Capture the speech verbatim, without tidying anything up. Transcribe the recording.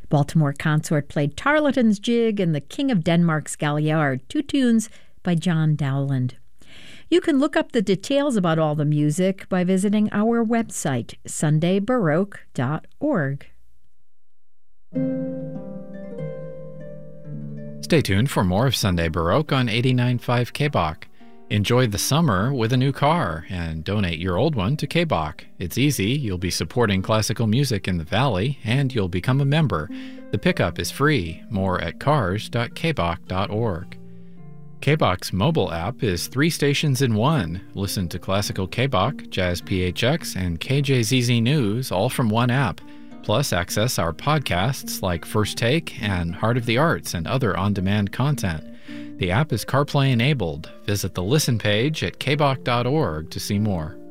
Baltimore Consort played Tarleton's Jig and the King of Denmark's Galliard, two tunes by John Dowland. You can look up the details about all the music by visiting our website, sunday baroque dot org. Stay tuned for more of Sunday Baroque on eighty-nine point five K B O C. Enjoy the summer with a new car and donate your old one to K B O C. It's easy. You'll be supporting classical music in the Valley, and you'll become a member. The pickup is free. More at cars dot k b o c dot org. K B O C's mobile app is three stations in one. Listen to classical K B O C, Jazz P H X, and K J Z Z News all from one app. Plus, access our podcasts like First Take and Heart of the Arts and other on-demand content. The app is CarPlay enabled. Visit the Listen page at k b o c dot org to see more.